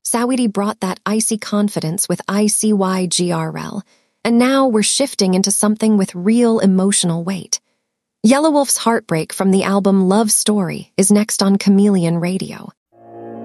Saweetie brought that icy confidence with ICYGRL, and now we're shifting into something with real emotional weight. Yellow Wolf's Heartbreak from the album Love Story is next on Chameleon Radio.